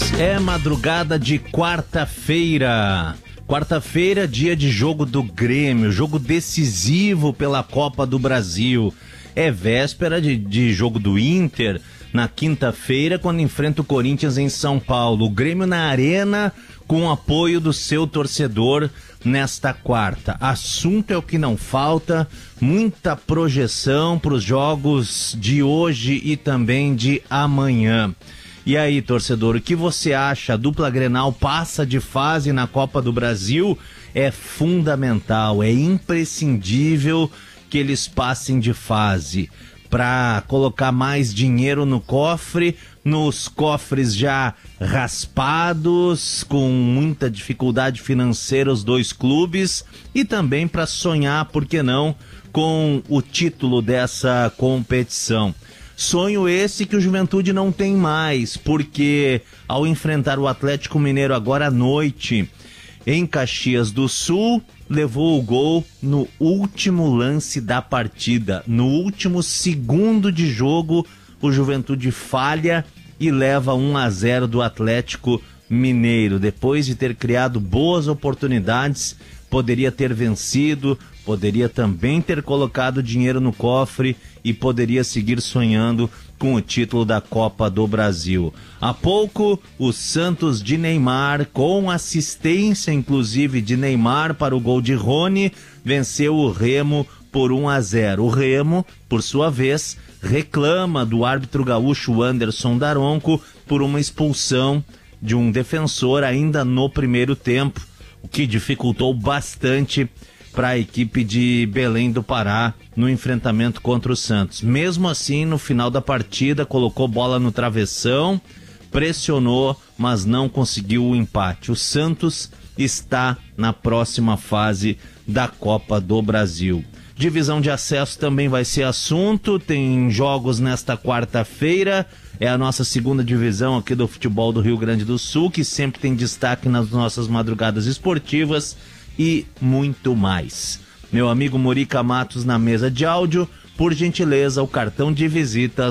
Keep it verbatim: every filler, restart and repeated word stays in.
É madrugada de quarta-feira. Quarta-feira, dia de jogo do Grêmio, jogo decisivo pela Copa do Brasil. É véspera de, de jogo do Inter na quinta-feira, quando enfrenta o Corinthians em São Paulo. O Grêmio na Arena, com o apoio do seu torcedor nesta quarta. Assunto é o que não falta, muita projeção para os jogos de hoje e também de amanhã. E aí, torcedor, o que você acha? A dupla Grenal passa de fase na Copa do Brasil? É fundamental, é imprescindível que eles passem de fase para colocar mais dinheiro no cofre, nos cofres já raspados, com muita dificuldade financeira os dois clubes, e também para sonhar, por que não, com o título dessa competição. Sonho esse que o Juventude não tem mais, porque ao enfrentar o Atlético Mineiro agora à noite, em Caxias do Sul, levou o gol no último lance da partida. No último segundo de jogo, o Juventude falha e leva um a zero do Atlético Mineiro. Depois de ter criado boas oportunidades, poderia ter vencido, poderia também ter colocado dinheiro no cofre e poderia seguir sonhando com o título da Copa do Brasil. Há pouco, o Santos de Neymar, com assistência inclusive de Neymar para o gol de Rony, venceu o Remo por um a zero. O Remo, por sua vez, reclama do árbitro gaúcho Anderson Daronco por uma expulsão de um defensor ainda no primeiro tempo, o que dificultou bastante para a equipe de Belém do Pará no enfrentamento contra o Santos. Mesmo assim, no final da partida, colocou bola no travessão, pressionou, mas não conseguiu o empate. O Santos está na próxima fase da Copa do Brasil. Divisão de acesso também vai ser assunto, tem jogos nesta quarta-feira, é a nossa segunda divisão aqui do futebol do Rio Grande do Sul, que sempre tem destaque nas nossas madrugadas esportivas, e muito mais. Meu amigo Morica Matos na mesa de áudio, por gentileza, o cartão de visitas